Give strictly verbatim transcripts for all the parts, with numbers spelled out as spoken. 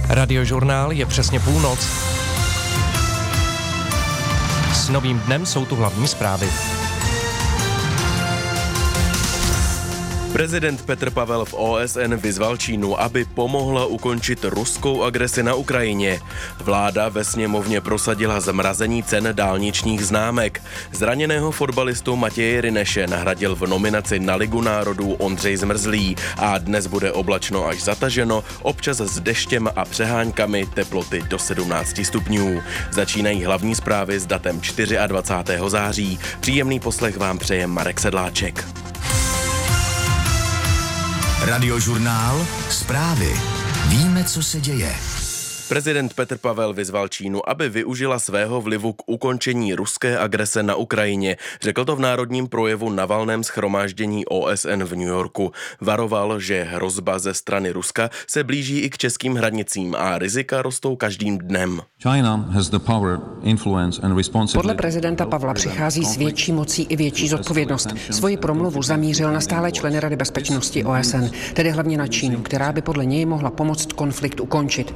Radiožurnál je přesně půlnoc. S novým dnem jsou tu hlavní zprávy. Prezident Petr Pavel v O S N vyzval Čínu, aby pomohla ukončit ruskou agresi na Ukrajině. Vláda ve sněmovně prosadila zmrazení cen dálničních známek. Zraněného fotbalistu Matěje Ryneše nahradil v nominaci na Ligu národů Ondřej Zmrzlý a dnes bude oblačno až zataženo, občas s deštěm a přeháňkami, teploty do sedmnáct stupňů. Začínají hlavní zprávy s datem dvacátého čtvrtého září. Příjemný poslech vám přeje Marek Sedláček. Radiožurnál, zprávy. Víme, co se děje. Prezident Petr Pavel vyzval Čínu, aby využila svého vlivu k ukončení ruské agrese na Ukrajině. Řekl to v národním projevu na valném shromáždění O S N v New Yorku. Varoval, že hrozba ze strany Ruska se blíží i k českým hranicím a rizika rostou každým dnem. Podle prezidenta Pavla přichází s větší mocí i větší zodpovědnost. Svoji promluvu zamířil na stále členy Rady bezpečnosti O S N, tedy hlavně na Čínu, která by podle něj mohla pomoct konflikt ukončit.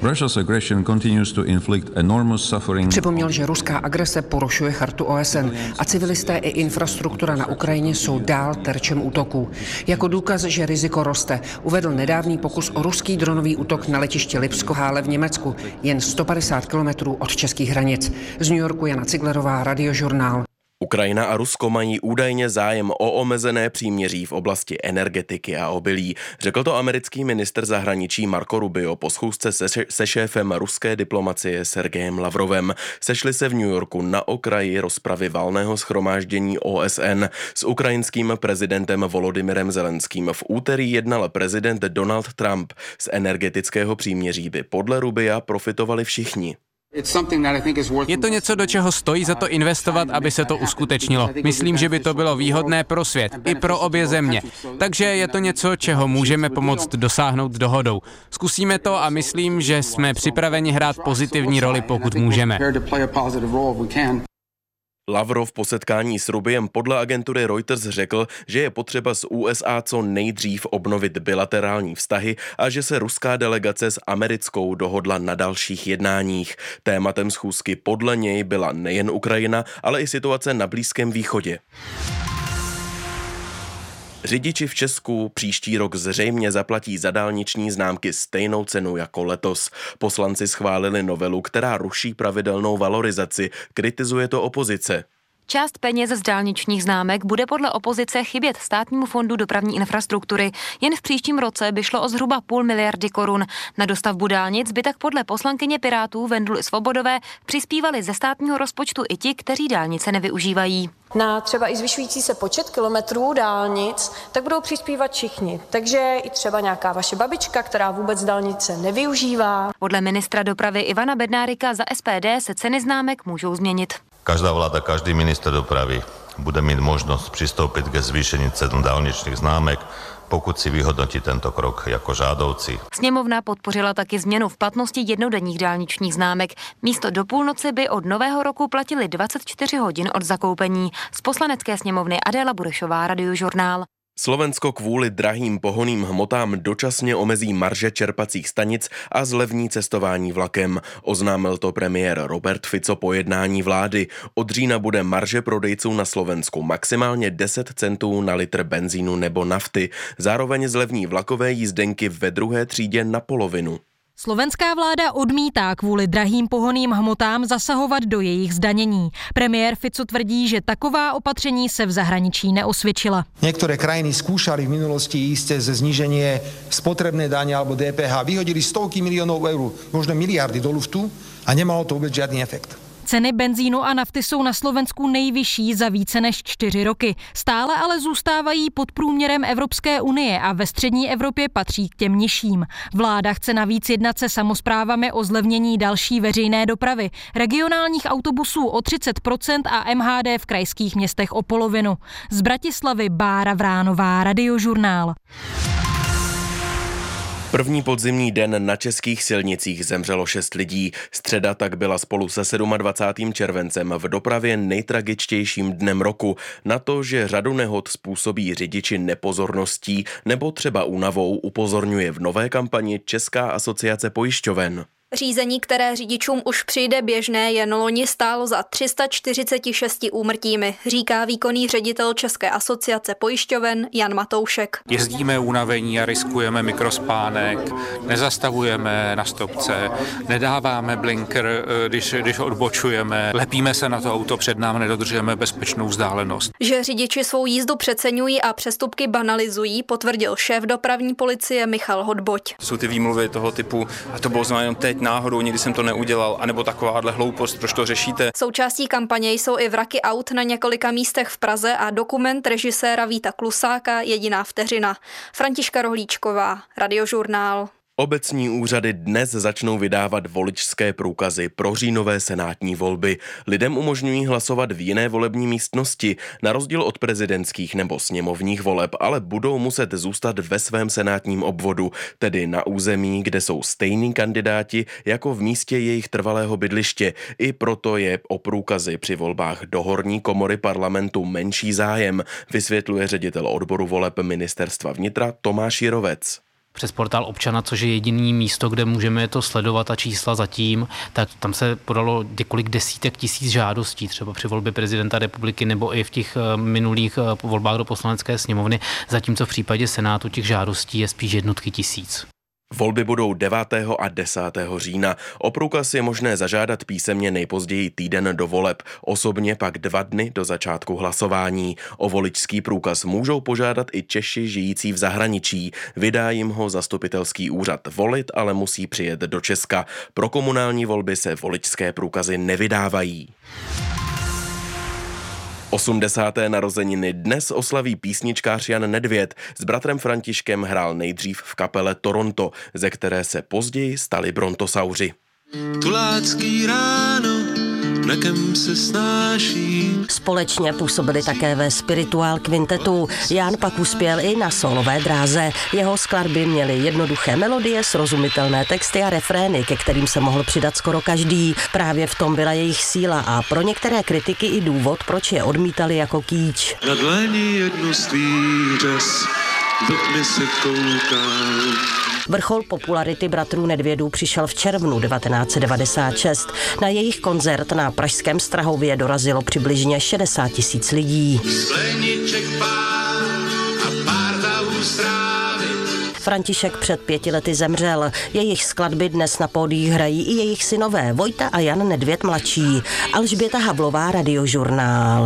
Připomněl, že ruská agrese porušuje chartu O S N a civilisté i infrastruktura na Ukrajině jsou dál terčem útoků. Jako důkaz, že riziko roste, uvedl nedávný pokus o ruský dronový útok na letiště Lipsko-Hále v Německu, jen sto padesát kilometrů od českých hranic. Z New Yorku Jana Ciglerová, Radiožurnál. Ukrajina a Rusko mají údajně zájem o omezené příměří v oblasti energetiky a obilí. Řekl to americký ministr zahraničí Marco Rubio po schůzce se, se šéfem ruské diplomacie Sergejem Lavrovem. Sešli se v New Yorku na okraji rozpravy valného shromáždění O S N. S ukrajinským prezidentem Volodymyrem Zelenským v úterý jednal prezident Donald Trump. Z energetického příměří by podle Rubia profitovali všichni. Je to něco, do čeho stojí za to investovat, aby se to uskutečnilo. Myslím, že by to bylo výhodné pro svět, i pro obě země. Takže je to něco, čeho můžeme pomoct dosáhnout dohodou. Zkusíme to a myslím, že jsme připraveni hrát pozitivní roli, pokud můžeme. Lavrov po setkání s Rubiem podle agentury Reuters řekl, že je potřeba s U S A co nejdřív obnovit bilaterální vztahy a že se ruská delegace s americkou dohodla na dalších jednáních. Tématem schůzky podle něj byla nejen Ukrajina, ale i situace na Blízkém východě. Řidiči v Česku příští rok zřejmě zaplatí za dálniční známky stejnou cenu jako letos. Poslanci schválili novelu, která ruší pravidelnou valorizaci. Kritizuje to opozice. Část peněz z dálničních známek bude podle opozice chybět Státnímu fondu dopravní infrastruktury. Jen v příštím roce by šlo o zhruba půl miliardy korun. Na dostavbu dálnic by tak podle poslankyně Pirátů Venduly Svobodové přispívali ze státního rozpočtu i ti, kteří dálnice nevyužívají. Na třeba i zvyšující se počet kilometrů dálnic, tak budou přispívat všichni. Takže i třeba nějaká vaše babička, která vůbec dálnice nevyužívá. Podle ministra dopravy Ivana Bednárika za S P D se ceny známek můžou změnit. Každá vláda, každý minister dopravy bude mít možnost přistoupit ke zvýšení cen dálničních známek, pokud si vyhodnotí tento krok jako žádoucí. Sněmovna podpořila taky změnu v platnosti jednodenních dálničních známek. Místo do půlnoci by od nového roku platili dvacet čtyři hodin od zakoupení. Z poslanecké sněmovny Adéla Burešová, Radiožurnál. Slovensko kvůli drahým pohonným hmotám dočasně omezí marže čerpacích stanic a zlevní cestování vlakem. Oznámil to premiér Robert Fico po jednání vlády. Od října bude marže prodejců na Slovensku maximálně deset centů na litr benzínu nebo nafty. Zároveň zlevní vlakové jízdenky ve druhé třídě na polovinu. Slovenská vláda odmítá kvůli drahým pohonným hmotám zasahovat do jejich zdanění. Premiér Fico tvrdí, že taková opatření se v zahraničí neosvědčila. Niektoré krajiny skúšali v minulosti ísť ze zníženie spotrebné dane alebo D P H. Vyhodili stovky miliónov eur, možno miliardy do luftu a nemalo to vôbec žiadny efekt. Ceny benzínu a nafty jsou na Slovensku nejvyšší za více než čtyři roky. Stále ale zůstávají pod průměrem Evropské unie a ve střední Evropě patří k těm nižším. Vláda chce navíc jednat se samosprávami o zlevnění další veřejné dopravy, regionálních autobusů o třicet procent a M H D v krajských městech o polovinu. Z Bratislavy Bára Vránová, Radiožurnál. První podzimní den na českých silnicích zemřelo šest lidí. Středa tak byla spolu se dvacátým sedmým červencem v dopravě nejtragičtějším dnem roku. Na to, že řadu nehod způsobí řidiči nepozorností nebo třeba únavou, upozorňuje v nové kampani Česká asociace pojišťoven. Řízení, které řidičům už přijde běžné, jen loni stálo za tři sta čtyřicet šest úmrtími, říká výkonný ředitel České asociace pojišťoven Jan Matoušek. Jezdíme unavení a riskujeme mikrospánek, nezastavujeme na stopce, nedáváme blinker, když, když odbočujeme, lepíme se na to auto před námi, nedodržujeme bezpečnou vzdálenost. Že řidiči svou jízdu přeceňují a přestupky banalizují, potvrdil šéf dopravní policie Michal Hodboť. Jsou ty výmluvy toho typu, a to bylo znamená jenom teď náhodou, nikdy jsem to neudělal, anebo takováhle hloupost, proč to řešíte. Součástí kampaně jsou i vraky aut na několika místech v Praze a dokument režiséra Víta Klusáka Jediná vteřina. Františka Rohlíčková, Radiožurnál. Obecní úřady dnes začnou vydávat voličské průkazy pro říjnové senátní volby. Lidem umožňují hlasovat v jiné volební místnosti, na rozdíl od prezidentských nebo sněmovních voleb, ale budou muset zůstat ve svém senátním obvodu, tedy na území, kde jsou stejní kandidáti jako v místě jejich trvalého bydliště. I proto je o průkazy při volbách do horní komory parlamentu menší zájem, vysvětluje ředitel odboru voleb Ministerstva vnitra Tomáš Jirovec. Přes portál občana, což je jediný místo, kde můžeme to sledovat a čísla zatím, tak tam se podalo několik desítek tisíc žádostí, třeba při volbě prezidenta republiky nebo i v těch minulých volbách do poslanecké sněmovny, zatímco v případě Senátu těch žádostí je spíš jednotky tisíc. Volby budou devátého a desátého října. O průkaz je možné zažádat písemně nejpozději týden do voleb, osobně pak dva dny do začátku hlasování. O voličský průkaz můžou požádat i Češi žijící v zahraničí. Vydá jim ho zastupitelský úřad. Volit ale musí přijet do Česka. Pro komunální volby se voličské průkazy nevydávají. osmdesáté narozeniny dnes oslaví písničkář Jan Nedvěd. S bratrem Františkem hrál nejdřív v kapele Toronto, ze které se později stali Brontosauři. Tulácký ráno, mlekem se snáší. Společně působili také ve Spirituál kvintetu. Jan pak uspěl i na solové dráze. Jeho skladby měly jednoduché melodie, srozumitelné texty a refrény, ke kterým se mohl přidat skoro každý. Právě v tom byla jejich síla a pro některé kritiky i důvod, proč je odmítali jako kýč. Na dlani jednu z tvých řas, do tmy se koukám. Vrchol popularity bratrů Nedvědů přišel v červnu devatenáct set devadesát šest. Na jejich koncert na pražském Strahově dorazilo přibližně šedesát tisíc lidí. František před pěti lety zemřel. Jejich skladby dnes na pódiích hrají i jejich synové Vojta a Jan Nedvěd mladší. Alžběta Havlová, Radiožurnál.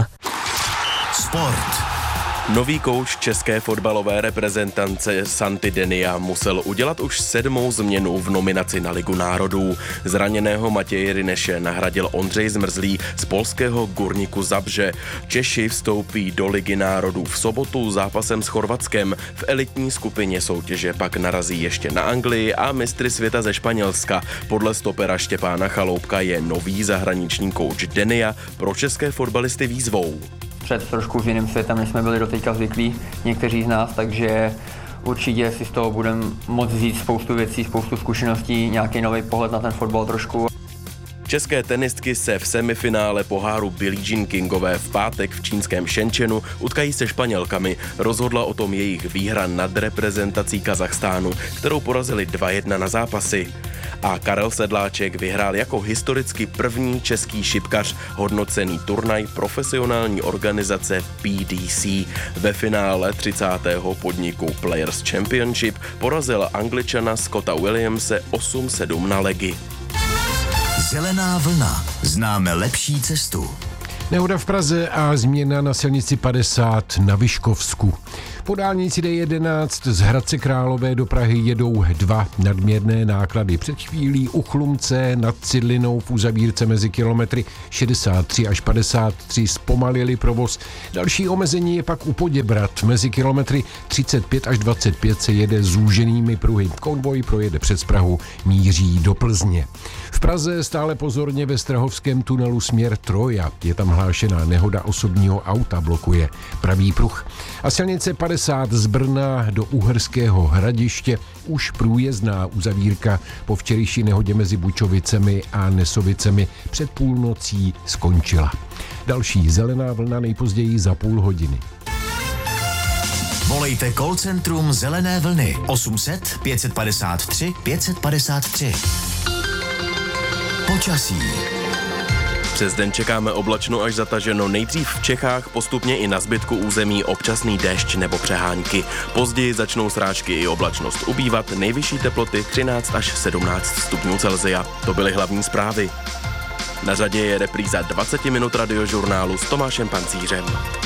Sport. Nový kouč české fotbalové reprezentance Santi Denia musel udělat už sedmou změnu v nominaci na Ligu národů. Zraněného Matěje Ryneše nahradil Ondřej Zmrzlý z polského Górniku Zabrze. Češi vstoupí do Ligy národů v sobotu zápasem s Chorvatskem. V elitní skupině soutěže pak narazí ještě na Anglii a mistry světa ze Španělska. Podle stopera Štěpána Chaloupka je nový zahraniční kouč Denia pro české fotbalisty výzvou. Před trošku v jiným světem, než jsme byli doteďka zvyklí někteří z nás, takže určitě si z toho budeme moct vzít spoustu věcí, spoustu zkušeností, nějaký nový pohled na ten fotbal trošku. České tenistky se v semifinále poháru Billie Jean Kingové v pátek v čínském Shenzhenu utkají se Španělkami. Rozhodla o tom jejich výhra nad reprezentací Kazachstánu, kterou porazili dva jedna na zápasy. A Karel Sedláček vyhrál jako historicky první český šipkař hodnocený turnaj profesionální organizace P D C. Ve finále třicátého podniku Players Championship porazil Angličana Scotta Williamse osm sedm na legy. Zelená vlna. Známe lepší cestu. Nehoda v Praze a změna na silnici padesát na Vyškovsku. Po dálnici D jedenáct z Hradce Králové do Prahy jedou dva nadměrné náklady. Před chvílí u Chlumce nad Cidlinou v uzavírce mezi kilometry šedesát tři až padesát tři zpomalili provoz. Další omezení je pak u Poděbrad. Mezi kilometry třicet pět až dvacet pět se jede zúženými pruhy. Konvoj projede přes Prahu, míří do Plzně. V Praze stále pozorně ve Strahovském tunelu směr Troja. Je tam hlášená nehoda osobního auta, blokuje pravý pruh. A silnice padesát z Brna do Uherského Hradiště už průjezdná uzavírka po včerejší nehodě mezi Bučovicemi a Nesovicemi před půlnocí skončila. Další zelená vlna nejpozději za půl hodiny. Volejte call centrum Zelené vlny osm set pět set padesát tři pět set padesát tři. Počasí. Přes den čekáme oblačno až zataženo, nejdřív v Čechách, postupně i na zbytku území občasný déšť nebo přehánky. Později začnou srážky i oblačnost ubývat, nejvyšší teploty třináct až sedmnáct stupňů Celsia. To byly hlavní zprávy. Na řadě je repríza dvacet minut radiožurnálu s Tomášem Pancířem.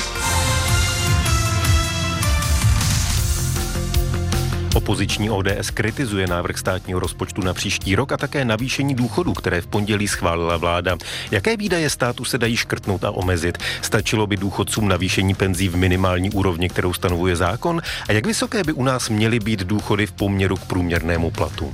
Opoziční O D S kritizuje návrh státního rozpočtu na příští rok a také navýšení důchodů, které v pondělí schválila vláda. Jaké výdaje státu se dají škrtnout a omezit? Stačilo by důchodcům navýšení penzí v minimální úrovni, kterou stanovuje zákon? A jak vysoké by u nás měly být důchody v poměru k průměrnému platu?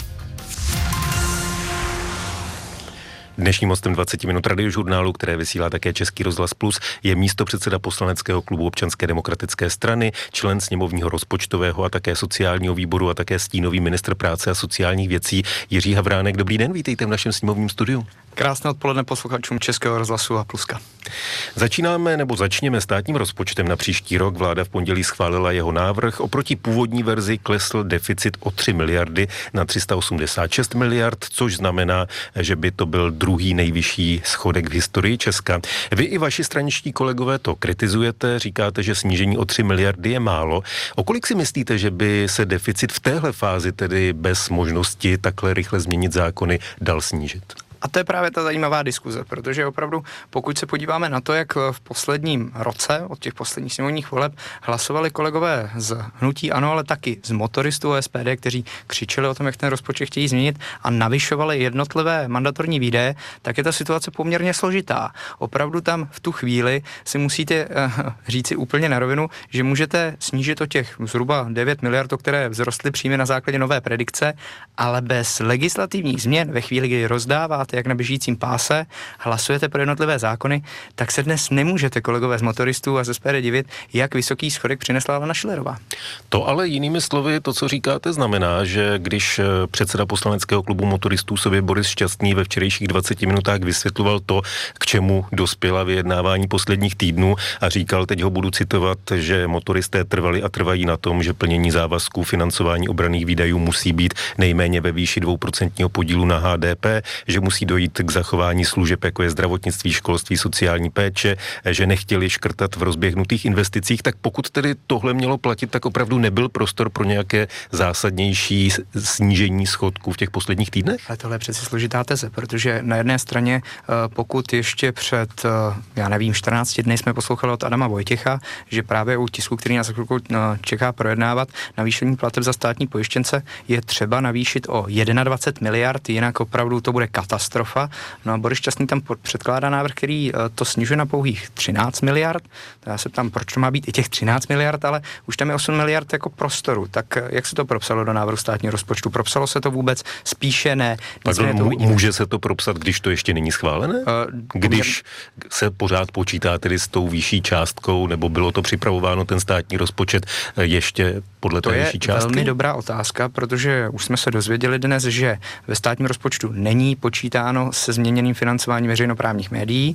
Dnešním hostem dvacet minut radiožurnálu, které vysílá také Český rozhlas Plus, je místopředseda poslaneckého klubu Občanské demokratické strany, člen sněmovního rozpočtového a také sociálního výboru a také stínový ministr práce a sociálních věcí Jiří Havránek. Dobrý den, vítejte v našem sněmovním studiu. Krásné odpoledne posluchačům Českého rozhlasu a Pluska. Začínáme nebo začněme státním rozpočtem na příští rok. Vláda v pondělí schválila jeho návrh. Oproti původní verzi klesl deficit o tři miliardy na tři sta osmdesát šest miliard, což znamená, že by to byl druhý nejvyšší schodek v historii Česka. Vy i vaši straničtí kolegové to kritizujete, říkáte, že snížení o tři miliardy je málo. O kolik si myslíte, že by se deficit v téhle fázi, tedy bez možnosti takhle rychle změnit zákony, dal snížit? A to je právě ta zajímavá diskuze, protože opravdu, pokud se podíváme na to, jak v posledním roce, od těch posledních sněmovních voleb, hlasovali kolegové z hnutí ANO, ale taky z motoristů S P D, kteří křičeli o tom, jak ten rozpočet chtějí změnit a navyšovali jednotlivé mandatorní výdaje, tak je ta situace poměrně složitá. Opravdu tam v tu chvíli si musíte uh, říci úplně na rovinu, že můžete snížit o těch zhruba devět miliard, o které vzrostly příjmy na základě nové predikce, ale bez legislativních změn ve chvíli, kdy rozdáváte jak na běžícím páse, hlasujete pro jednotlivé zákony, tak se dnes nemůžete, kolegové z motoristů a z S P D, divit, jak vysoký schodek přinesla Alena Schillerová. To ale jinými slovy, to, co říkáte, znamená, že když předseda poslaneckého klubu motoristů sobě Boris Šťastný ve včerejších dvaceti minutách vysvětloval to, k čemu dospěla vyjednávání posledních týdnů a říkal, teď ho budu citovat, že motoristé trvali a trvají na tom, že plnění závazků financování obranných výdajů musí být nejméně ve výši dvouprocentního podílu na H D P, že musí dojít k zachování služeb, jako je zdravotnictví, školství, sociální péče, že nechtěli škrtat v rozběhnutých investicích, tak pokud tedy tohle mělo platit, tak opravdu nebyl prostor pro nějaké zásadnější snížení schodků v těch posledních týdnech? Ale tohle je přeci složitá teze, protože na jedné straně, pokud ještě před, já nevím, čtrnácti dny jsme poslouchali od Adama Vojtěcha, že právě u tisku, který nás chvilku čeká projednávat, navýšení plateb za státní pojištěnce je třeba navýšit o dvacet jedna miliard, jinak opravdu to bude katastrofa. No a Boris Šťastný tam předkládá návrh, který to snižuje na pouhých třináct miliard. Já se ptám, proč to má být i těch třináct miliard, ale už tam je osm miliard jako prostoru. Tak jak se to propsalo do návrhu státního rozpočtu? Propsalo se to vůbec? Spíše ne. Pardon, to může se to propsat, když to ještě není schválené? Uh, když se pořád počítá tedy s tou vyšší částkou, nebo bylo to připravováno ten státní rozpočet ještě podle té vyšší částky? To je velmi dobrá otázka, protože už jsme se dozvěděli dnes, že ve státním rozpočtu není počítáno se změněným financováním veřejnoprávních médií.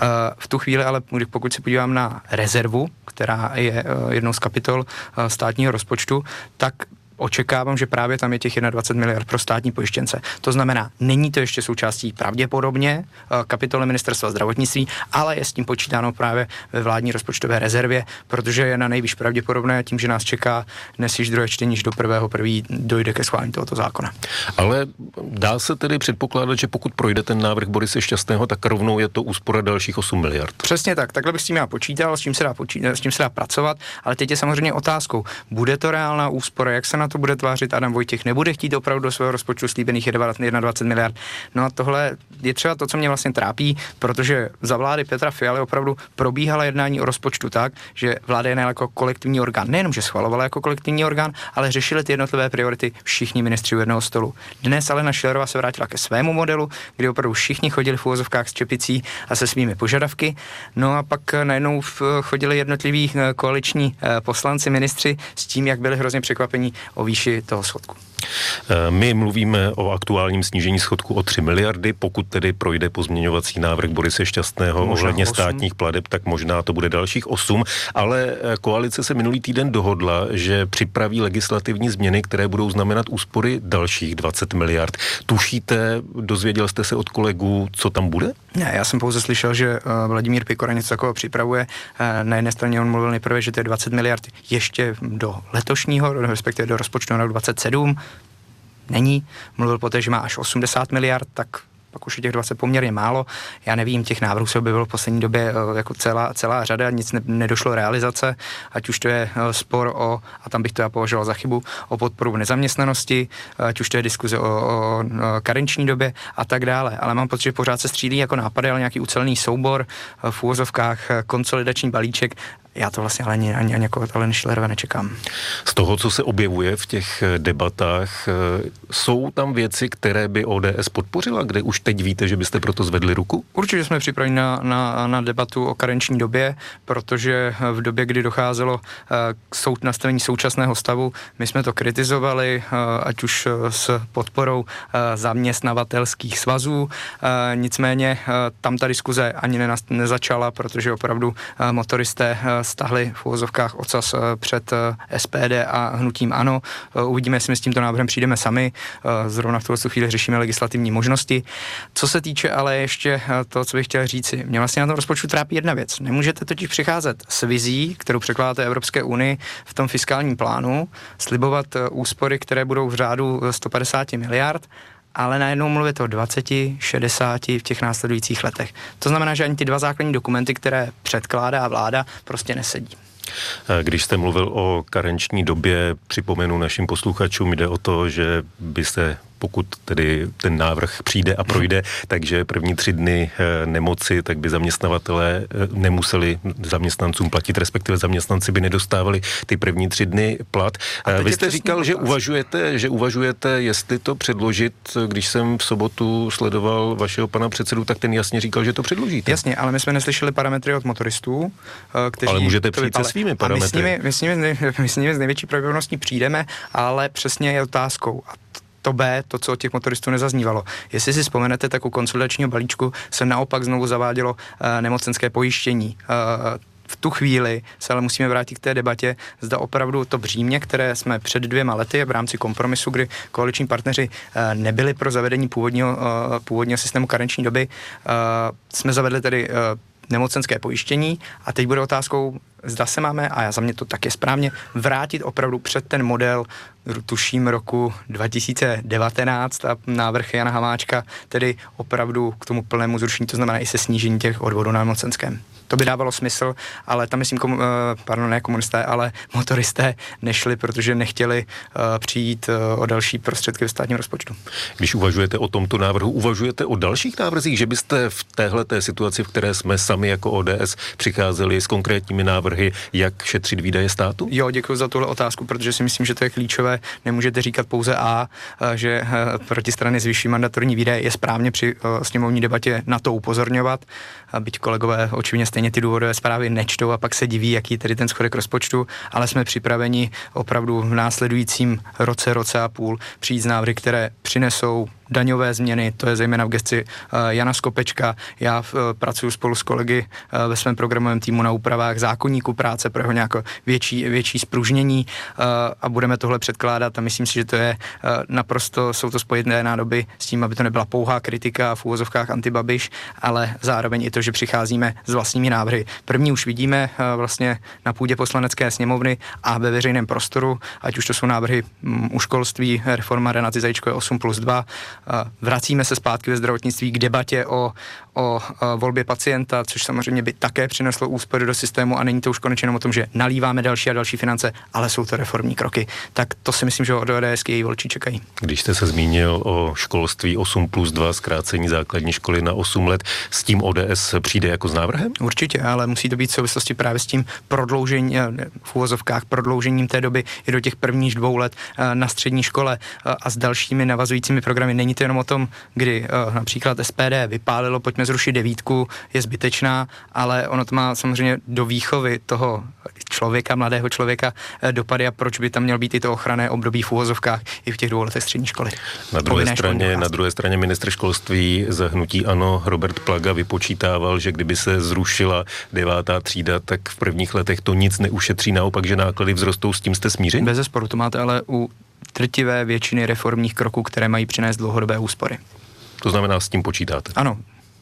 V tu chvíli ale, pokud se podívám na rezervu, která je jednou z kapitol státního rozpočtu, tak očekávám, že právě tam je těch dvacet jedna miliard pro státní pojištěnce. To znamená, není to ještě součástí pravděpodobně kapitoly ministerstva zdravotnictví, ale je s tím počítáno právě ve vládní rozpočtové rezervě, protože je na nejvíc pravděpodobné tím, že nás čeká dnes již druhé čtení, že do prvého první dojde ke schválení tohoto zákona. Ale dá se tedy předpokládat, že pokud projde ten návrh Borise Šťastného, tak rovnou je to úspora dalších osm miliard. Přesně tak, takhle bych s tím já počítal, s čím se dá, počítat, s čím se dá pracovat, ale teď je samozřejmě otázkou, bude to reálná úspora, jak se na to bude tvářit Adam Vojtěch, nebude chtít opravdu do svého rozpočtu slíbených dvacet jedna miliard. No a tohle je třeba to, co mě vlastně trápí, protože za vlády Petra Fialy opravdu probíhala jednání o rozpočtu tak, že vláda je jako kolektivní orgán. Nejenom, že schvalovala jako kolektivní orgán, ale řešili ty jednotlivé priority všichni ministři u jednoho stolu. Dnes Alena Schillerová se vrátila ke svému modelu, kdy opravdu všichni chodili v uvozovkách s čepicí a se svými požadavky. No a pak najednou chodili jednotliví koaliční poslanci, ministři s tím, jak byli hrozně překvapení o výši toho schodku. My mluvíme o aktuálním snížení schodku o tři miliardy, pokud tedy projde pozměňovací návrh Borise Šťastného Možná ohledně osm. státních plateb, tak možná to bude dalších osm, ale koalice se minulý týden dohodla, že připraví legislativní změny, které budou znamenat úspory dalších dvacet miliard. Tušíte, dozvěděl jste se od kolegů, co tam bude? Ne, já jsem pouze slyšel, že Vladimír Pikora něco takového připravuje. Na jedné straně on mluvil nejprve, že to je dvacet miliard ještě do letošního, respektive do rozpočtu na rok dvacet sedm. Není. Mluvil poté, že má až osmdesát miliard, tak pak už je těch dvacet poměrně málo. Já nevím, těch návrhů se objevilo v poslední době jako celá, celá řada, nic ne, nedošlo realizace, ať už to je spor o, a tam bych to já považoval za chybu, o podporu v nezaměstnanosti, ať už to je diskuze o, o karenční době a tak dále. Ale mám pocit, že pořád se střílí jako nápady, ale nějaký ucelený soubor v úvozovkách, konsolidační balíček. Já to vlastně ale ani, ani, ani jako Aleny Schillerové nečekám. Z toho, co se objevuje v těch debatách, jsou tam věci, které by O D S podpořila, kde už teď víte, že byste proto zvedli ruku? Určitě jsme připraveni na, na, na debatu o karenční době, protože v době, kdy docházelo k sou, nastavení současného stavu, my jsme to kritizovali, ať už s podporou zaměstnavatelských svazů, nicméně tam ta diskuze ani nezačala, protože opravdu motoristé stahli v uvozovkách ocas před S P D a hnutím ANO. Uvidíme, jestli my s tímto návrhem přijdeme sami. Zrovna v tuhle chvíli řešíme legislativní možnosti. Co se týče ale ještě to, co bych chtěl říci, mě vlastně na tom rozpočtu trápí jedna věc. Nemůžete totiž přicházet s vizí, kterou překládáte Evropské unii v tom fiskálním plánu, slibovat úspory, které budou v řádu sto padesát miliard, ale najednou mluvit o dvacet, šedesát v těch následujících letech. To znamená, že ani ty dva základní dokumenty, které předkládá vláda, prostě nesedí. Když jste mluvil o karenční době, připomenu našim posluchačům, jde o to, že by se, pokud tedy ten návrh přijde a projde, takže první tři dny nemoci, tak by zaměstnavatelé nemuseli zaměstnancům platit, respektive zaměstnanci by nedostávali ty první tři dny plat. Vy jste říkal, že uvažujete, že uvažujete, jestli to předložit. Když jsem v sobotu sledoval vašeho pana předsedu, tak ten jasně říkal, že to předložíte. Jasně, ale my jsme neslyšeli parametry od motoristů, kteří... Ale můžete přijít se svými parametry. My s nimi, my s nimi, my s nimi z největší pravděpodobností přijdeme, ale přesně je otázkou. A to B, to, co od těch motoristů nezaznívalo. Jestli si vzpomenete, tak u konsolidačního balíčku se naopak znovu zavádělo uh, nemocenské pojištění. Uh, v tu chvíli se ale musíme vrátit k té debatě, zda opravdu to břímě, které jsme před dvěma lety v rámci kompromisu, kdy koaliční partneři uh, nebyli pro zavedení původního, uh, původního systému karenční doby, uh, jsme zavedli tedy uh, nemocenské pojištění a teď bude otázkou, zda se máme, a já za mě to tak je správně, vrátit opravdu před ten model, tuším roku dva tisíce devatenáct a návrh Jana Hamáčka, tedy opravdu k tomu plnému zrušení, to znamená i se snížení těch odvodů na nemocenském. To by dávalo smysl, ale tam myslím, komu, pardon, ne komunisté, ale motoristé nešli, protože nechtěli uh, přijít uh, o další prostředky ve státním rozpočtu. Když uvažujete o tomto návrhu, uvažujete o dalších návrzích, že byste v téhleté situaci, v které jsme sami jako O D S přicházeli s konkrétními návrhy, jak šetřit výdaje státu? Jo, děkuji za tuhle otázku, protože si myslím, že to je klíčové. Nemůžete říkat pouze A, že protistrany zvyší mandatorní výdaje, je správně při sněmovní debatě na to upozorňovat, byť kolegové očividně stejně ty důvodové zprávy nečtou a pak se diví, jaký je tedy ten schodek rozpočtu, ale jsme připraveni opravdu v následujícím roce, roce a půl přijít z návrhy, které přinesou daňové změny, to je zejména v gesci uh, Jana Skopečka. Já uh, pracuji spolu s kolegy uh, ve svém programovém týmu na úpravách zákoníku práce pro jeho nějaké větší, větší spružnění uh, a budeme tohle předkládat a myslím si, že to je uh, naprosto, jsou to spojené nádoby s tím, aby to nebyla pouhá kritika v úvozovkách antibabiš, ale zároveň i to, že přicházíme s vlastními návrhy. První už vidíme uh, vlastně na půdě poslanecké sněmovny a ve veřejném prostoru, ať už to jsou návrhy um, u školství, reforma Renaty Zajíčkové osm plus dva, vracíme se zpátky ve zdravotnictví k debatě o, o volbě pacienta, což samozřejmě by také přineslo úspory do systému a není to už konečně jenom o tom, že nalíváme další a další finance, ale jsou to reformní kroky. Tak to si myslím, že od O D S její voliči čekají. Když jste se zmínil o školství osm plus dva, zkrácení základní školy na osm let, s tím O D S přijde jako s návrhem? Určitě, ale musí to být v souvislosti právě s tím prodloužením, v úvozovkách prodloužením té doby i do těch prvních dvou let na střední škole a s dalšími navazujícími programy. Není to jenom o tom, kdy například S P D vypálilo, pojďme pojďme zrušit devítku, je zbytečná, ale ono to má samozřejmě do výchovy toho člověka, mladého člověka dopady a proč by tam měl být i to ochranné období v úvozovkách i v těch dvou letech střední školy. Na druhé, straně, na druhé straně ministr školství z hnutí ANO Robert Plaga vypočítával, že kdyby se zrušila devátá třída, tak v prvních letech to nic neušetří, naopak, že náklady vzrostou, s tím jste smíření? Bezesporu, to máte ale u drtivé většiny reformních kroků, které mají přinést dlouhodobé úspory. To znamená, s tím počítáte? Ano.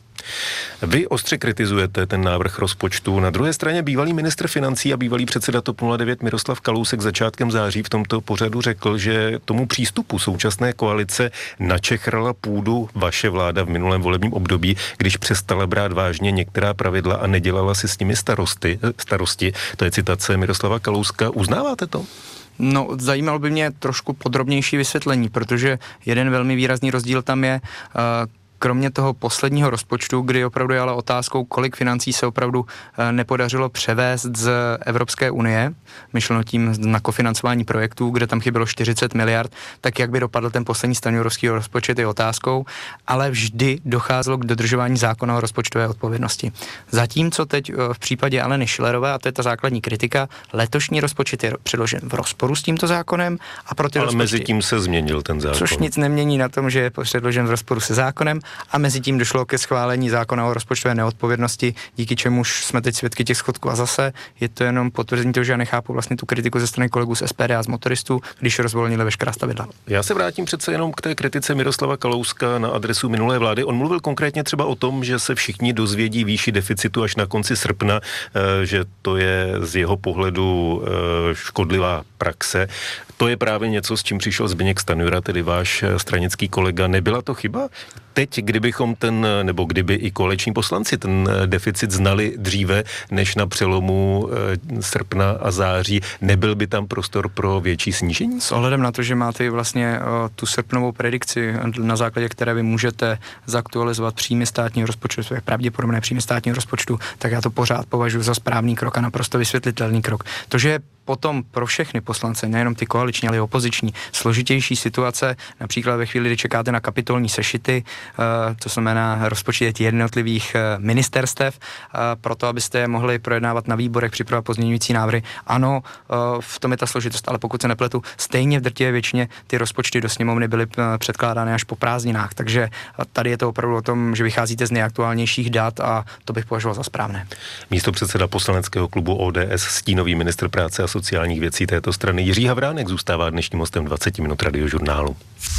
Vy ostře kritizujete ten návrh rozpočtu. Na druhé straně bývalý ministr financí a bývalý předseda TOP nula devět Miroslav Kalousek začátkem září v tomto pořadu řekl, že tomu přístupu současné koalice načechrala půdu vaše vláda v minulém volebním období, když přestala brát vážně některá pravidla a nedělala si s nimi starosty, starosti. To je citace Miroslava Kalouska. Uznáváte to? No, zajímalo by mě trošku podrobnější vysvětlení, protože jeden velmi výrazný rozdíl tam je, uh, kromě toho posledního rozpočtu, kdy opravdu je ale otázkou, kolik financí se opravdu nepodařilo převést z Evropské unie, myšleno tím na kofinancování projektů, kde tam chybělo čtyřicet miliard, tak jak by dopadl ten poslední stanjurovský rozpočet je otázkou, ale vždy docházelo k dodržování zákona o rozpočtové odpovědnosti. Zatímco teď v případě Aleny Schillerové, a to je ta základní kritika, letošní rozpočet je předložen v rozporu s tímto zákonem a pro ty ale rozpočty, mezi tím se změnil ten zákon. Což nic nemění na tom, že je předložen v rozporu se zákonem. A mezi tím došlo ke schválení zákona o rozpočtové neodpovědnosti, díky čemuž jsme teď svědky těch schodků a zase je to jenom potvrzení toho, že já nechápu vlastně tu kritiku ze strany kolegů z S P D a z motoristů, když rozvolnili veškerá stavidla. Já se vrátím přece jenom k té kritice Miroslava Kalouska na adresu minulé vlády. On mluvil konkrétně třeba o tom, že se všichni dozvědí výši deficitu až na konci srpna, že to je z jeho pohledu škodlivá praxe. To je právě něco, s čím přišel Zbyněk Stanjura, tedy váš stranický kolega. Nebyla to chyba? Teď, kdybychom ten, nebo kdyby i koaliční poslanci ten deficit znali dříve, než na přelomu e, srpna a září, nebyl by tam prostor pro větší snížení? S ohledem na to, že máte vlastně o, tu srpnovou predikci, na základě které vy můžete zaktualizovat příjmy státního rozpočtu, to je pravděpodobné příjmy státního rozpočtu, tak já to pořád považuji za správný krok a naprosto vysvětlitelný krok. To, že je potom pro všechny poslance, nejenom ty koaliční, ale i opoziční, složitější situace, například ve chvíli, kdy čekáte na kapitolní sešity, to znamená rozpočet jednotlivých ministerstev, proto abyste je mohli projednávat na výborech, připravovat pozměňující návrhy. Ano, v tom je ta složitost, ale pokud se nepletu, stejně v drtivé většině ty rozpočty do sněmovny byly předkládány až po prázdninách, takže tady je to opravdu o tom, že vycházíte z nejaktuálnějších dat a to bych považoval za správné. Místo předseda poslaneckého klubu O D S, stínový ministr práce a sociálních věcí této strany Jiří Havránek zůstává dnešním hostem dvacet minut radiožurnálu.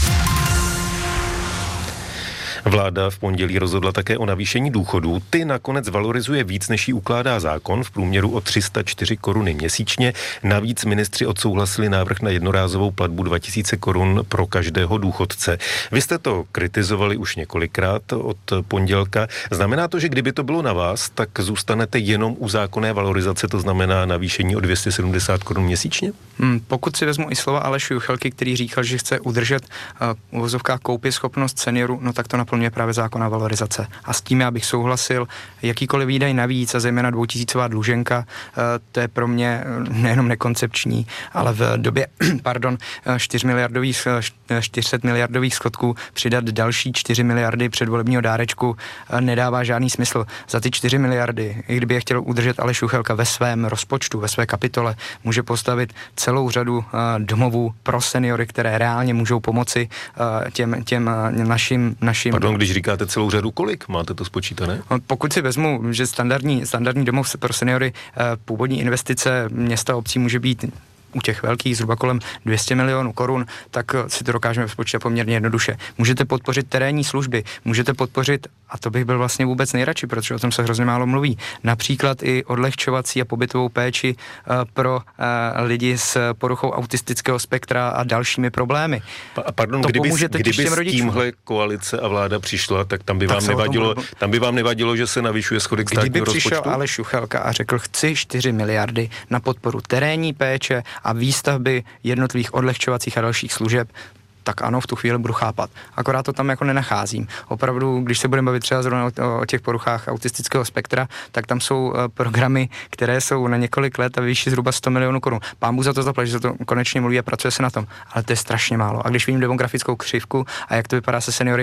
Vláda v pondělí rozhodla také o navýšení důchodů. Ty nakonec valorizuje víc, než jí ukládá zákon, v průměru o tři sta čtyři koruny měsíčně. Navíc ministři odsouhlasili návrh na jednorázovou platbu dva tisíce korun pro každého důchodce. Vy jste to kritizovali už několikrát od pondělka. Znamená to, že kdyby to bylo na vás, tak zůstanete jenom u zákonné valorizace, to znamená navýšení o dvě stě sedmdesát korun měsíčně? Hmm, pokud si vezmu i slova Aleše Juchelky, který říkal, že chce udržet uh, uvozovká koupě schopnost seniorů, no tak to naplňuje právě zákonná valorizace. A s tím já bych souhlasil, jakýkoliv výdaj navíc a zejména dvoutisícová dluženka, uh, to je pro mě nejenom nekoncepční, ale v době, pardon, čtyři miliardových, čtyři sta miliardových schodků přidat další čtyři miliardy předvolebního dárečku uh, nedává žádný smysl. Za ty čtyři miliardy, i kdyby je chtěl udržet Aleš Juchelka ve svém rozpočtu, ve své kapitole, může postavit celou řadu uh, domovů pro seniory, které reálně můžou pomoci uh, těm, těm uh, našim, našim... Pardon, když říkáte celou řadu, kolik? Máte to spočítané? Pokud si vezmu, že standardní, standardní domov pro seniory, uh, původní investice města obcí může být u těch velkých zhruba kolem dvě stě milionů korun, tak si to dokážeme spočítat poměrně jednoduše. Můžete podpořit terénní služby, můžete podpořit, a to bych byl vlastně vůbec nejradši, protože o tom se hrozně málo mluví, například i odlehčovací a pobytovou péči uh, pro uh, lidi s poruchou autistického spektra a dalšími problémy. Pa, pardon, to kdyby, kdyby s tímhle koalice a vláda přišla, tak tam by vám nevadilo, tam by vám nevadilo, že se navyšuje schodek státního rozpočtu? Kdyby přišel Aleš Juchelka a řekl, chci čtyři miliardy na podporu terénní péče a výstavby jednotlivých odlehčovacích a dalších služeb, tak ano, v tu chvíli budu chápat. Akorát to tam jako nenacházím. Opravdu, když se budeme bavit třeba zrovna o, o těch poruchách autistického spektra, tak tam jsou uh, programy, které jsou na několik let a vyšší zhruba sto milionů korun. Pán Bůh za to zaplať, že se to konečně mluví a pracuje se na tom. Ale to je strašně málo. A když vidím demografickou křivku a jak to vypadá se seniory,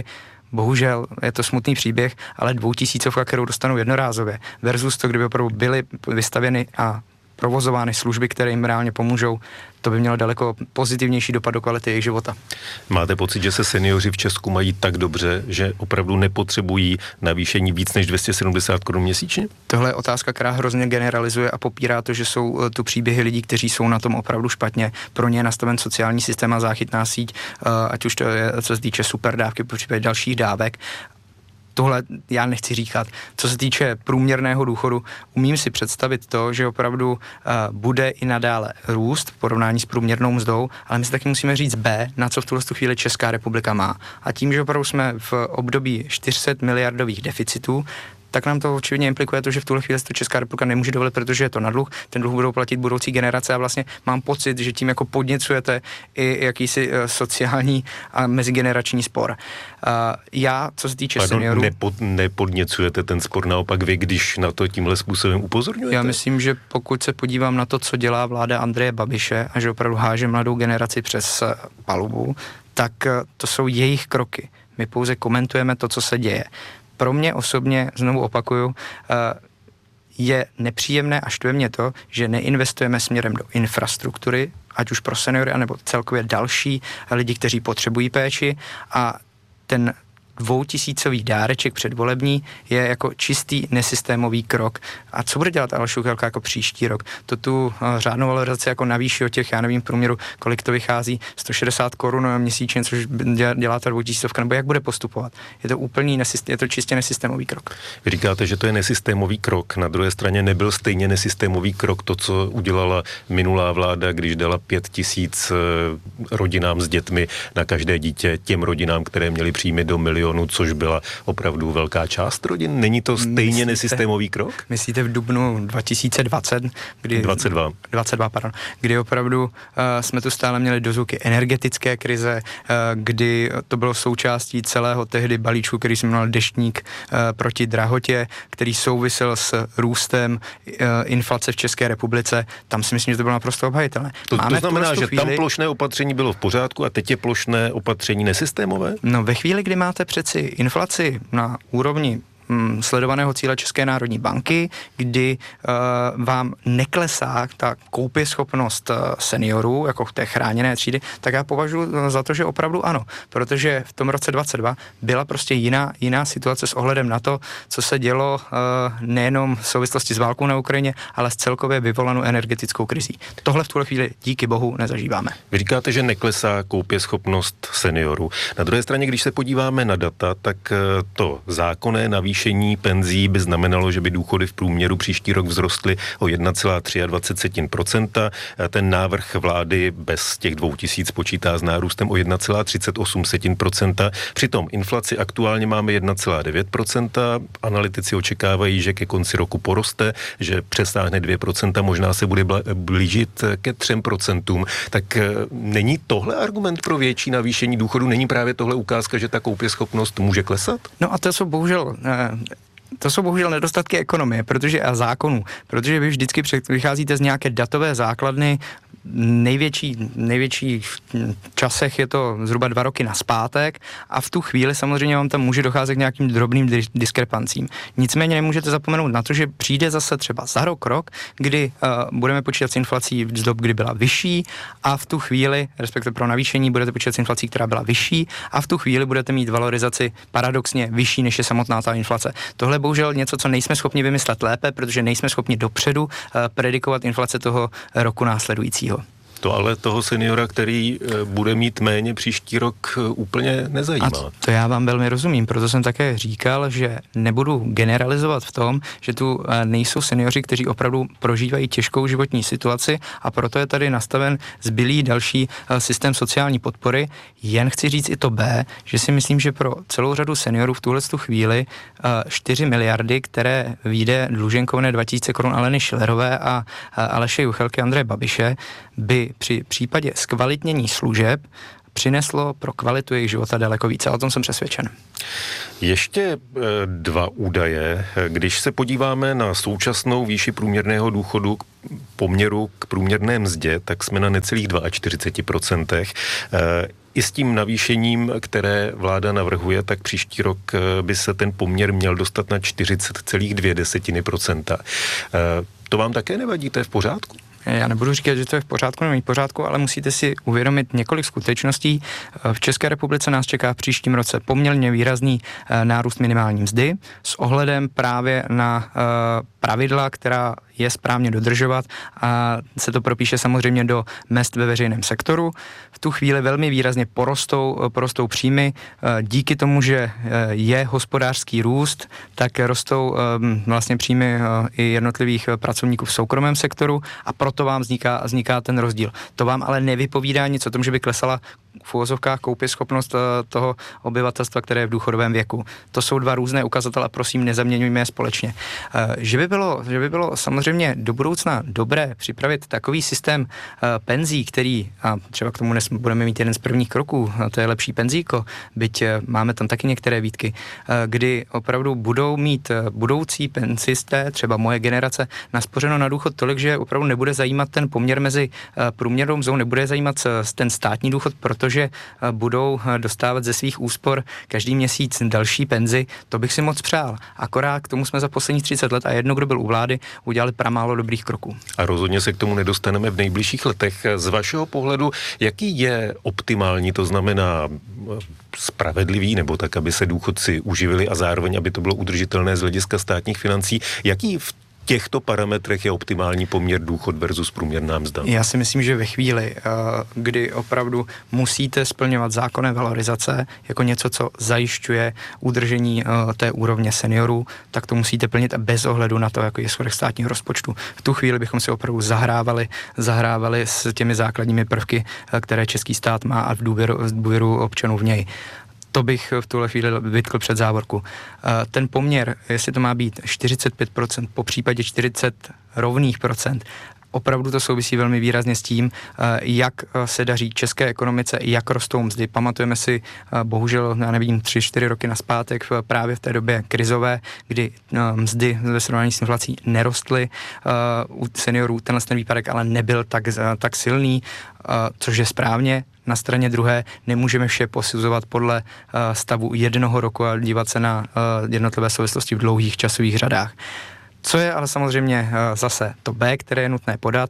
bohužel je to smutný příběh, ale dvoutisícovka, kterou dostanou jednorázově, versus to, kdyby opravdu byly vystavěny a provozovány služby, které jim reálně pomůžou, to by mělo daleko pozitivnější dopad do kvality jejich života. Máte pocit, že se seniori v Česku mají tak dobře, že opravdu nepotřebují navýšení víc než dvě stě sedmdesát korun měsíčně? Tohle je otázka, která hrozně generalizuje a popírá to, že jsou tu příběhy lidí, kteří jsou na tom opravdu špatně. Pro ně je nastaven sociální systém a záchytná síť, ať už to je, co se týče superdávky, po případě dalších dávek. Tohle já nechci říkat. Co se týče průměrného důchodu, umím si představit to, že opravdu uh, bude i nadále růst v porovnání s průměrnou mzdou, ale my si taky musíme říct B, na co v tuhle chvíli Česká republika má. A tím, že opravdu jsme v období čtyři sta miliardových deficitů, tak nám to očividně implikuje to, že v tuhle chvíli to Česká republika nemůže dovolit, protože je to na dluh, ten dluh budou platit budoucí generace a vlastně mám pocit, že tím jako podněcujete i jakýsi uh, sociální a mezigenerační spor. Uh, já, co se týče Pardon, seniorů... Nepod, nepodněcujete ten spor, naopak vy, když na to tímhle způsobem upozorňujete? Já myslím, že pokud se podívám na to, co dělá vláda Andreje Babiše a že opravdu háže mladou generaci přes palubu, tak uh, to jsou jejich kroky. My pouze komentujeme to, co se děje. Pro mě osobně, znovu opakuju, je nepříjemné a štve mě to, že neinvestujeme směrem do infrastruktury, ať už pro seniory, anebo celkově další lidi, kteří potřebují péči, a ten dvoutisícový dáreček předvolební je jako čistý nesystémový krok. A co bude dělat Aleš Juchelka jako příští rok? To tu uh, řádnou valorizaci jako navýší o těch, já nevím, v průměru, kolik to vychází, sto šedesát korun měsíčně, což dělá ta dvoutisícovka, nebo jak bude postupovat? Je to úplný, nesystém, je to čistě nesystémový krok. Vy říkáte, že to je nesystémový krok. Na druhé straně nebyl stejně nesystémový krok to, co udělala minulá vláda, když dala pět tisíc rodinám s dětmi na každé dítě, těm rodinám, které měly příjmy do milionu, což byla opravdu velká část rodin. Není to stejně myslíte, nesystémový krok? Myslíte v dubnu dva tisíce dvacet, kdy... dvacet dva. dvacet dva, pardon. Kdy opravdu uh, jsme tu stále měli dozvuky energetické krize, uh, kdy to bylo součástí celého tehdy balíčku, který se jmenoval Deštník uh, proti drahotě, který souvisel s růstem uh, inflace v České republice. Tam si myslím, že to bylo naprosto obhajitelné. To, to znamená, že chvíli... tam plošné opatření bylo v pořádku a teď je plošné opatření nesystémové? No, ve chvíli, kdy máte přeci inflaci na úrovni mm, sledovaného cíle České národní banky, kdy uh, vám neklesá ta koupěschopnost uh, seniorů, jako v té chráněné třídy, tak já považuji za to, že opravdu ano, protože v tom roce dvacet dva byla prostě jiná, jiná situace s ohledem na to, co se dělo uh, nejenom v souvislosti s válkou na Ukrajině, ale s celkově vyvolanou energetickou krizí. Tohle v tuhle chvíli díky bohu nezažíváme. Vy říkáte, že neklesá koupěschopnost seniorů. Na druhé straně, když se podíváme na data, tak to zákonné navýšení penzí by znamenalo, že by důchody v průměru příští rok vzrostly o jedna celá dvacet tři procenta. Ten návrh vlády bez těch dvou tisíc počítá s nárůstem o jedna celá třicet osm procenta. Přitom inflaci aktuálně máme jedna celá devět procenta. Analytici očekávají, že ke konci roku poroste, že přesáhne dvě procenta, možná se bude blížit ke třem procentům. Tak není tohle argument pro větší navýšení důchodu? Není právě tohle ukázka, že ta koupěschopnost může klesat? No a to jsou bohužel... Eh... To jsou bohužel nedostatky ekonomie, protože a zákonů, protože vy vždycky vycházíte z nějaké datové základny, největší, největší v časech je to zhruba dva roky naspátek a v tu chvíli samozřejmě vám tam může docházet k nějakým drobným diskrepancím. Nicméně nemůžete zapomenout na to, že přijde zase třeba za rok, rok, kdy uh, budeme počítat s inflací z dob, kdy byla vyšší a v tu chvíli, respektive pro navýšení, budete počítat s inflací, která byla vyšší a v tu chvíli budete mít valorizaci paradoxně vyšší, než je samotná ta inflace. Tohle je bohužel něco, co nejsme schopni vymyslet lépe, protože nejsme schopni dopředu uh, predikovat inflace toho roku následujícího. To ale toho seniora, který bude mít méně příští rok, úplně nezajímá. A to já vám velmi rozumím, proto jsem také říkal, že nebudu generalizovat v tom, že tu nejsou seniori, kteří opravdu prožívají těžkou životní situaci a proto je tady nastaven zbylý další systém sociální podpory. Jen chci říct i to B, že si myslím, že pro celou řadu seniorů v tuhle chvíli čtyři miliardy, které vyjde dluženkovné dva tisíce korun Aleny Schillerové a Aleše Juchelky, Andreje Babiše, by při případě zkvalitnění služeb přineslo pro kvalitu jejich života daleko více. O tom jsem přesvědčen. Ještě dva údaje. Když se podíváme na současnou výši průměrného důchodu k poměru k průměrné mzdě, tak jsme na necelých čtyřicet dva procent. i s tím navýšením, které vláda navrhuje, tak příští rok by se ten poměr měl dostat na čtyřicet celá dvě procenta. To vám také nevadí, to je v pořádku? Já nebudu říkat, že to je v pořádku nebo v pořádku, ale musíte si uvědomit několik skutečností. V České republice nás čeká v příštím roce poměrně výrazný nárůst minimální mzdy s ohledem právě na pravidla, která je správně dodržovat a se to propíše samozřejmě do mezd ve veřejném sektoru. V tu chvíli velmi výrazně porostou, porostou příjmy. Díky tomu, že je hospodářský růst, tak rostou vlastně příjmy i jednotlivých pracovníků v soukromém sektoru a proto vám vzniká, vzniká ten rozdíl. To vám ale nevypovídá nic o tom, že by klesala v uvozovkách koupěschopnost toho obyvatelstva, které je v důchodovém věku. To jsou dva různé ukazatele a prosím, nezaměňujme je společně. Že by bylo, že by bylo samozřejmě do budoucna dobré připravit takový systém penzí, který, a třeba k tomu dnes budeme mít jeden z prvních kroků, a to je lepší penzíko, byť máme tam taky některé výtky, kdy opravdu budou mít budoucí penzisté, třeba moje generace, naspořeno na důchod tolik, že opravdu nebude zajímat ten poměr mezi průměrnou mzdou, nebude zajímat ten státní důchod, protože budou dostávat ze svých úspor každý měsíc další penzi, to bych si moc přál. Akorát k tomu jsme za posledních třicet let a jedno, kdo byl u vlády, udělali pramálo dobrých kroků. A rozhodně se k tomu nedostaneme v nejbližších letech. Z vašeho pohledu, jaký je optimální, to znamená spravedlivý, nebo tak, aby se důchodci uživili a zároveň, aby to bylo udržitelné z hlediska státních financí, jaký v těchto parametrech je optimální poměr důchod versus průměrná mzda? Já si myslím, že ve chvíli, kdy opravdu musíte splňovat zákonné valorizace jako něco, co zajišťuje udržení té úrovně seniorů, tak to musíte plnit bez ohledu na to, jaký je schodek státního rozpočtu. V tu chvíli bychom si opravdu zahrávali, zahrávali s těmi základními prvky, které český stát má a v důvěru, v důvěru občanů v něj. To bych v tuhle chvíli vytkl před závorku. Ten poměr, jestli to má být čtyřicet pět procent, po případě čtyřicet rovných procent, opravdu to souvisí velmi výrazně s tím, jak se daří české ekonomice, jak rostou mzdy. Pamatujeme si, bohužel, já nevím, tři, čtyři roky naspátek, právě v té době krizové, kdy mzdy ve srovnání s inflací nerostly. U seniorů tenhle ten výpadek ale nebyl tak, tak silný, což je správně. Na straně druhé nemůžeme vše posuzovat podle stavu jednoho roku a dívat se na jednotlivé souvislosti v dlouhých časových řadách. Co je ale samozřejmě zase to B, které je nutné podat.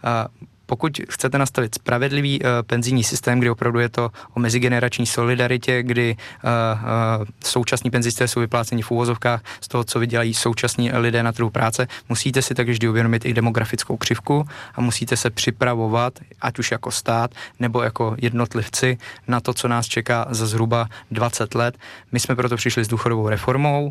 Pokud chcete nastavit spravedlivý uh, penzijní systém, kdy opravdu je to o mezigenerační solidaritě, kdy uh, uh, současní penzisté jsou vypláceni v úvozovkách z toho, co vydělají současní lidé na trhu práce, musíte si tak vždy uvědomit i demografickou křivku a musíte se připravovat, ať už jako stát nebo jako jednotlivci, na to, co nás čeká za zhruba dvacet let. My jsme proto přišli s důchodovou reformou, uh,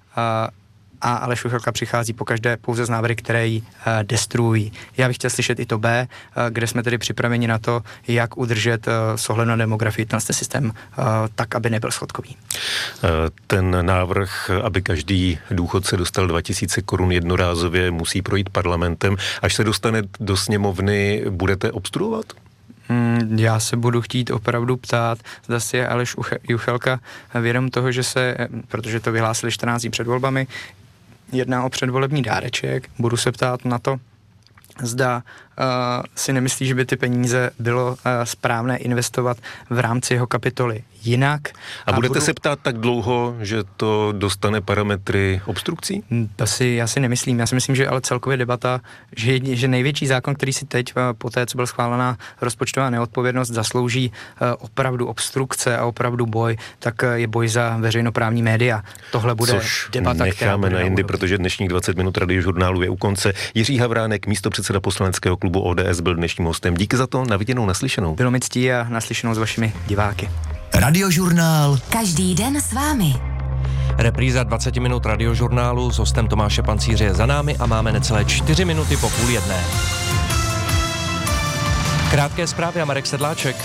a Aleš Juchelka přichází pokaždé pouze z návrhy, které ji uh, destruují. Já bych chtěl slyšet i to B, uh, kde jsme tedy připraveni na to, jak udržet uh, s ohledem na demografii ten systém uh, tak, aby nebyl schodkový. Ten návrh, aby každý důchodce dostal dva tisíce korun jednorázově, musí projít parlamentem. Až se dostane do sněmovny, budete obstruovat? Hmm, já se budu chtít opravdu ptát, zda si je Aleš Juchelka vědom toho, že se, protože to vyhlásili čtrnáct dní před volbami, jedná o předvolební dáreček. Budu se ptát na to, zda uh, si nemyslí, že by ty peníze bylo uh, správné investovat v rámci jeho kapitoly jinak. A, a budete budu... se ptát tak dlouho, že to dostane parametry obstrukcí? To si, já si nemyslím. Já si myslím, že ale celkově debata, že, že největší zákon, který si teď po té, co byl schválená rozpočtová neodpovědnost, zaslouží uh, opravdu obstrukce a opravdu boj, tak uh, je boj za veřejnoprávní média. Tohle bude Což debata, necháme na jindy, protože dnešních dvacet minut Radiožurnálu je u konce. Jiří Havránek, místopředseda poslaneckého klubu O D S, byl dnešním hostem. Díky za to, na viděnou, naslyšenou. Bylo mi ctí a naslyšenou s vašimi diváky. Radiožurnál. Každý den s vámi. Repríza dvacet minut Radiožurnálu s hostem Tomáše Pancíře je za námi a máme necelé čtyři minuty po půl jedné. Krátké zprávy a Marek Sedláček.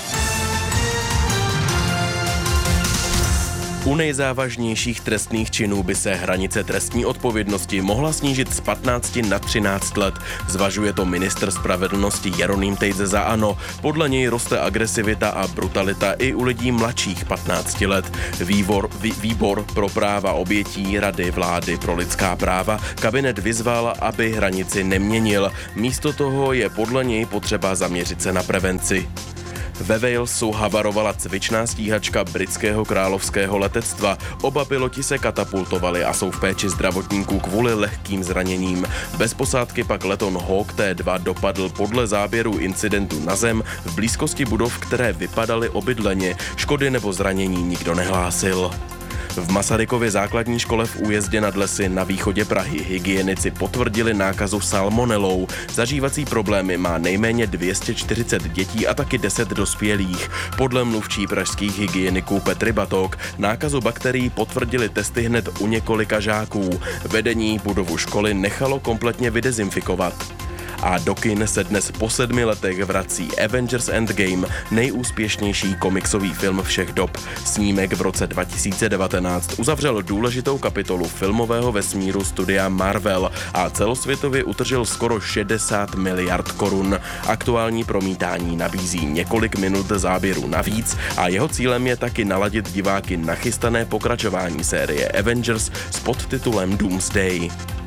U nejzávažnějších trestných činů by se hranice trestní odpovědnosti mohla snížit z patnácti na třináct let. Zvažuje to ministr spravedlnosti Jeroným Tejze za ANO. Podle něj roste agresivita a brutalita i u lidí mladších patnácti let. Výbor, vý, výbor pro práva obětí Rady vlády pro lidská práva kabinet vyzval, aby hranici neměnil. Místo toho je podle něj potřeba zaměřit se na prevenci. Ve Walesu havarovala cvičná stíhačka britského královského letectva. Oba piloti se katapultovali a jsou v péči zdravotníků kvůli lehkým zraněním. Bez posádky pak letoun Hawk T dva dopadl podle záběru incidentu na zem v blízkosti budov, které vypadaly obydleně. Škody nebo zranění nikdo nehlásil. V Masarykově základní škole v Újezdě nad Lesy na východě Prahy hygienici potvrdili nákazu salmonelou. Zažívací problémy má nejméně dvě stě čtyřicet dětí a taky deset dospělých. Podle mluvčí pražských hygieniků Petry Batok nákazu bakterií potvrdili testy hned u několika žáků. Vedení budovu školy nechalo kompletně vydezinfikovat. A do kin se dnes po sedmi letech vrací Avengers Endgame, nejúspěšnější komiksový film všech dob. Snímek v roce dva tisíce devatenáct uzavřel důležitou kapitolu filmového vesmíru studia Marvel a celosvětově utržil skoro šedesát miliard korun. Aktuální promítání nabízí několik minut záběru navíc a jeho cílem je taky naladit diváky na chystané pokračování série Avengers s podtitulem Doomsday.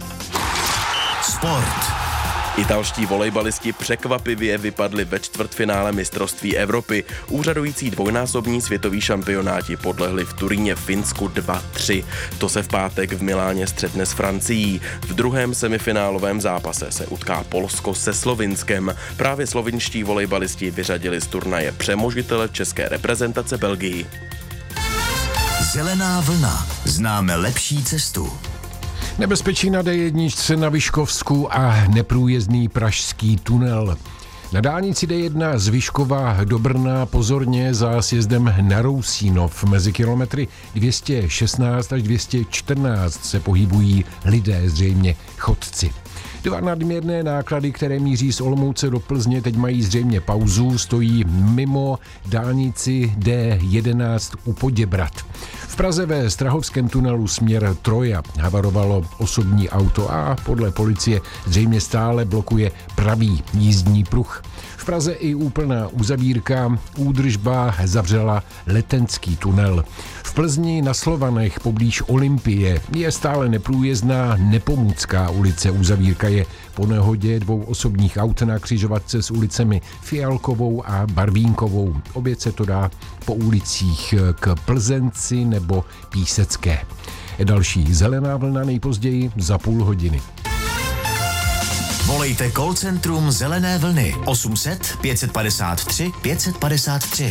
Sport. Italští volejbalisti překvapivě vypadli ve čtvrtfinále mistrovství Evropy. Úřadující dvojnásobní světoví šampionáti podlehli v Turíně Finsku dva tři. To se v pátek v Miláně střetne s Francií. V druhém semifinálovém zápase se utká Polsko se Slovinskem. Právě slovinští volejbalisti vyřadili z turnaje přemožitele české reprezentace Belgii. Zelená vlna. Známe lepší cestu. Nebezpečí na D jedna na Vyškovsku a neprůjezdný pražský tunel. Na dálnici D jedna z Vyškova do Brna pozorně za sjezdem na Rousínov. Mezi kilometry dvě stě šestnáct až dvě stě čtrnáct se pohybují lidé, zřejmě chodci. Dva nadměrné náklady, které míří z Olomouce do Plzně, teď mají zřejmě pauzu, stojí mimo dálnici D jedenáct u Poděbrad. V Praze ve Strahovském tunelu směr Troja havarovalo osobní auto a podle policie zřejmě stále blokuje pravý jízdní pruh. V Praze i úplná uzavírka, údržba zavřela Letenský tunel. V Plzni na Slovanech poblíž Olympie je stále neprůjezdná Nepomucká ulice. Uzavírka je po nehodě dvou osobních aut na křižovatce s ulicemi Fialkovou a Barvínkovou. Oběť se to dá po ulicích k Plzenci nebo Písecké. Další zelená vlna nejpozději za půl hodiny. Volejte call centrum Zelené vlny osm set pět padesát tři pět padesát tři.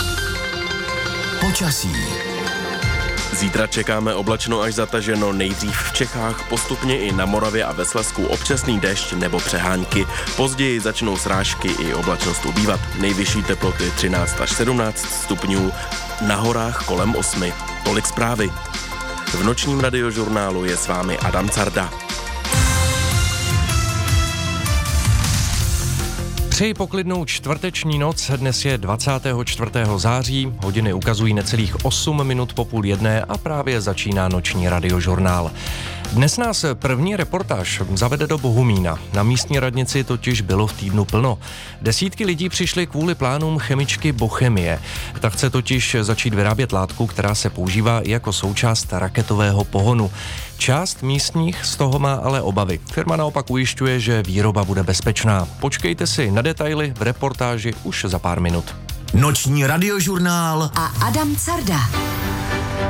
Počasí. Zítra čekáme oblačno až zataženo, nejdřív v Čechách, postupně i na Moravě a ve Slezsku občasný déšť nebo přehánky. Později začnou srážky i oblačnost ubývat. Nejvyšší teploty třináct až sedmnáct stupňů, na horách kolem osmi. Tolik zprávy. V nočním radiožurnálu je s vámi Adam Carda. Přeji poklidnou čtvrteční noc, dnes je dvacátého čtvrtého září, hodiny ukazují necelých osm minut po půl jedné a právě začíná noční radiožurnál. Dnes nás první reportáž zavede do Bohumína. Na místní radnici totiž bylo v týdnu plno. Desítky lidí přišly kvůli plánům chemičky Bochemie. Ta chce totiž začít vyrábět látku, která se používá jako součást raketového pohonu. Část místních z toho má ale obavy. Firma naopak ujišťuje, že výroba bude bezpečná. Počkejte si na detaily v reportáži už za pár minut. Noční radiožurnál a Adam Carda.